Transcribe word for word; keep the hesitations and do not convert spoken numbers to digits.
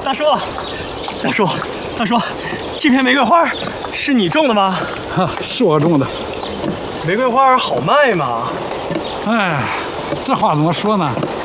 大叔，大叔，大叔，这片玫瑰花是你种的吗？ 哈，是我种的。 玫瑰花好卖吗？ 哎，这话怎么说呢？